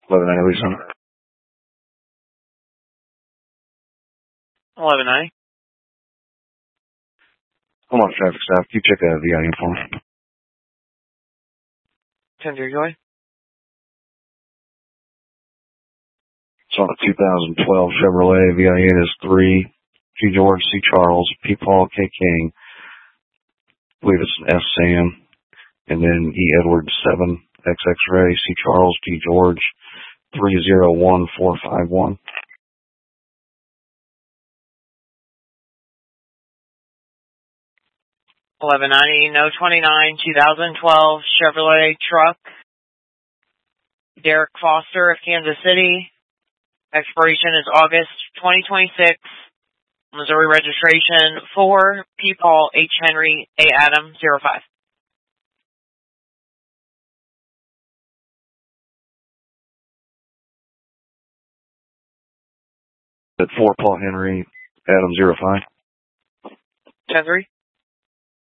1190 Lisa. 1190. Come on, traffic staff. Can you check that VIN for me? 10-3 Joy. It's on a 2012 Chevrolet. VIN is 3 G George, C Charles, P Paul, K King. I believe it's an S Sam. And then E Edward 7 X X-ray, C Charles, G George, 301451. No 29 2012 Chevrolet truck. Derek Foster of Kansas City. Expiration is August 2026. Missouri registration 4 P Paul H Henry A Adam 05. At 4 Paul Henry Adam 05. 10-3.